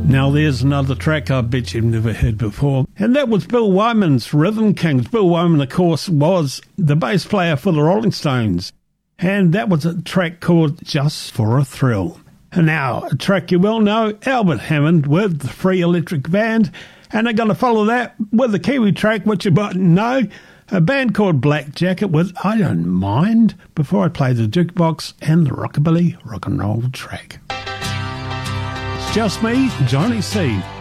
Now there's another track I bet you've never heard before, and that was Bill Wyman's Rhythm Kings. Bill Wyman, of course, was the bass player for the Rolling Stones, and that was a track called Just for a Thrill. And now, a track you well know, Albert Hammond with the Free Electric Band, and they're going to follow that with a Kiwi track, which you might know, a band called Black Jacket with I Don't Mind, before I play the jukebox and the rockabilly rock and roll track. It's just me, Johnny C.